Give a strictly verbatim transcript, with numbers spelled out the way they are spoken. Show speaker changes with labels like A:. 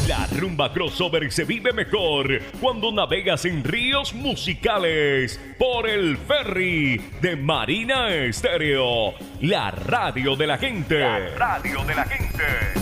A: La rumba crossover se vive mejor cuando navegas en ríos musicales por el ferry de Marina Estéreo, la radio de la gente. La radio de la gente.